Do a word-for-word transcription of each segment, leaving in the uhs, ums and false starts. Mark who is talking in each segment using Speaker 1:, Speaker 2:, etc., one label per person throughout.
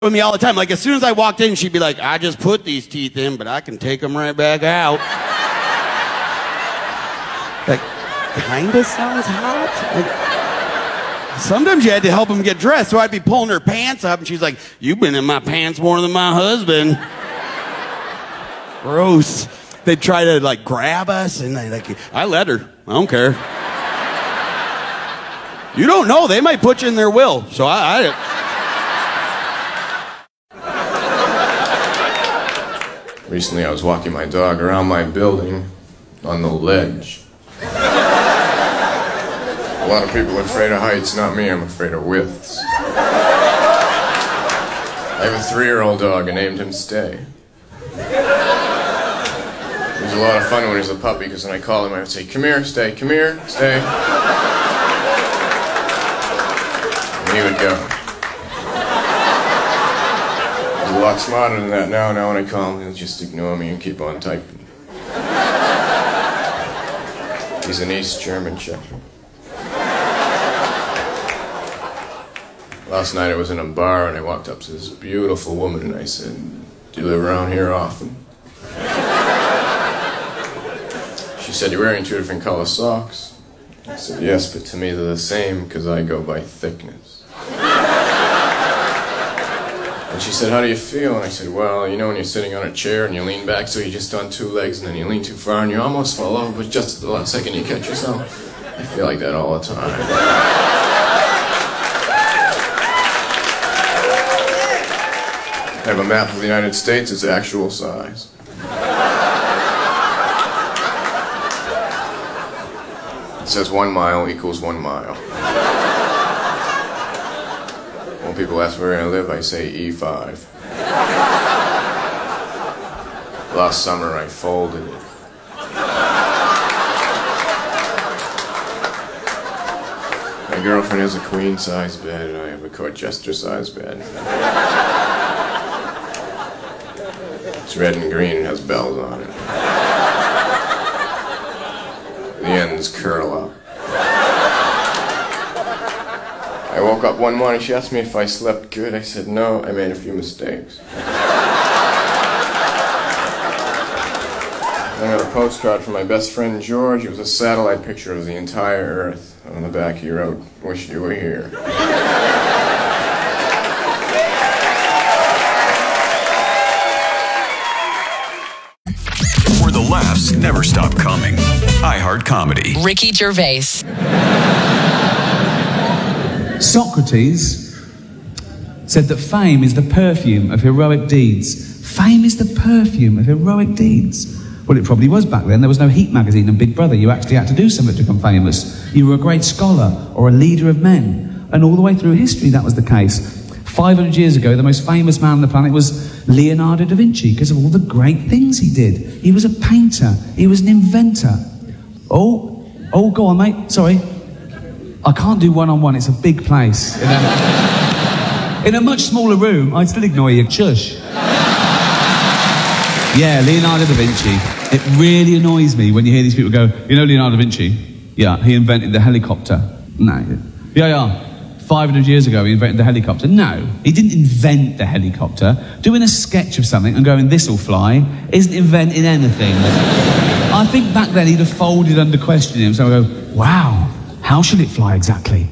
Speaker 1: with me all the time. Like, as soon as I walked in, she'd be like, I just put these teeth in, but I can take them right back out. Like, kinda sounds hot. Like, sometimes you had to help them get dressed, so I'd be pulling her pants up, and she's like, you've been in my pants more than my husband. Gross. They'd try to, like, grab us, and they like, I let her. I don't care. You don't know. They might put you in their will, so I... I
Speaker 2: Recently, I was walking my dog around my building on the ledge. A lot of people are afraid of heights, not me. I'm afraid of widths. I have a three-year-old dog. I named him Stay. It was a lot of fun when he was a puppy, because when I called him, I would say, come here, Stay, come here, Stay. And he would go. He's a lot smarter than that now. Now when I call him, he'll just ignore me and keep on typing. He's an East German Shepherd. Last night I was in a bar and I walked up to this beautiful woman and I said, do you live around here often? She said, you're wearing two different color socks. I said, yes, but to me they're the same because I go by thickness. And she said, how do you feel? And I said, well, you know when you're sitting on a chair and you lean back so you're just on two legs and then you lean too far and you almost fall over, but just at the last second you catch yourself. I feel like that all the time. I have a map of the United States. It's actual size. It says one mile equals one mile. When people ask where I live, I say E five. Last summer, I folded it. My girlfriend has a queen-size bed, and I have a Colchester-size bed. It's red and green and has bells on it. The ends curl up. I woke up one morning, she asked me if I slept good. I said, no, I made a few mistakes. I got a postcard from my best friend George. It was a satellite picture of the entire Earth. On the back he wrote, wish you were here.
Speaker 3: Where the laughs never stop coming. iHeart Comedy.
Speaker 4: Ricky Gervais.
Speaker 5: Socrates said that fame is the perfume of heroic deeds. Fame is the perfume of heroic deeds. Well, it probably was back then. There was no Heat magazine and Big Brother. You actually had to do something to become famous. You were a great scholar or a leader of men. And all the way through history, that was the case. five hundred years ago, the most famous man on the planet was Leonardo da Vinci because of all the great things he did. He was a painter. He was an inventor. Oh, oh, go on, mate. Sorry. I can't do one-on-one, it's a big place. In a, in a much smaller room, I'd still ignore you. Shush. Yeah, Leonardo da Vinci. It really annoys me when you hear these people go, you know Leonardo da Vinci? Yeah, he invented the helicopter. No. Yeah, yeah. five hundred years ago, he invented the helicopter. No, he didn't invent the helicopter. Doing a sketch of something and going, this'll fly, isn't inventing anything. I think back then he'd have folded under questioning him, so I go, wow. How should it fly exactly?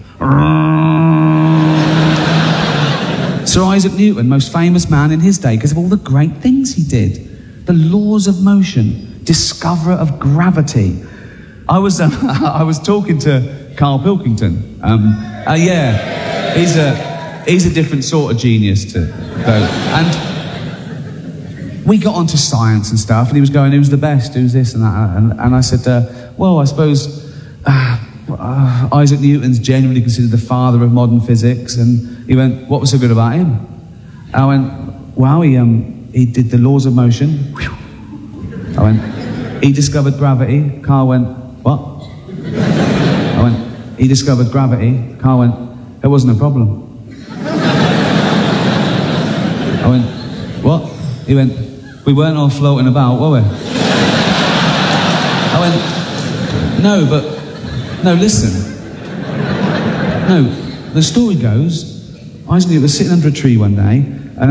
Speaker 5: Sir Isaac Newton, most famous man in his day because of all the great things he did. The laws of motion, discoverer of gravity. I was um, I was talking to Carl Pilkington. Um, uh, yeah, he's a he's a different sort of genius to those. And we got onto science and stuff, and he was going, "Who's the best? Who's this and that?" And, and I said, uh, "Well, I suppose." Uh, Uh, Isaac Newton's generally considered the father of modern physics, and he went, what was so good about him? I went, wow, he, um, he did the laws of motion. I went, he discovered gravity. Carl went, what? I went, he discovered gravity. Carl went, it wasn't a problem. I went, what? He went, we weren't all floating about, were we? I went, no, but no, listen. No, the story goes, Isaac Newton was sitting under a tree one day,